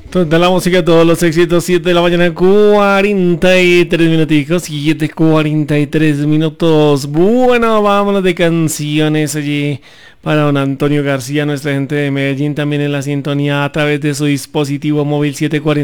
Toda la música, todos los éxitos, 7 de la mañana, 43 minuticos, 7:43 minutos. Bueno, vámonos de canciones allí para don Antonio García, nuestra gente de Medellín, también en la sintonía a través de su dispositivo móvil 740.